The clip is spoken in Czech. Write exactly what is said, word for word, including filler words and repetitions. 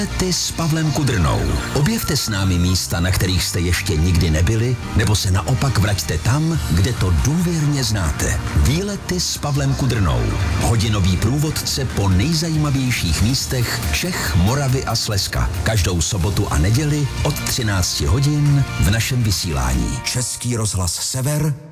Ty s Pavlem Kudrnou. Objevte s námi místa, na kterých jste ještě nikdy nebyli, nebo se naopak vraťte tam, kde to důvěrně znáte. Výlety s Pavlem Kudrnou. Hodinový průvodce po nejzajímavějších místech Čech, Moravy a Slezska. Každou sobotu a neděli od třinácti hodin v našem vysílání. Český rozhlas Sever,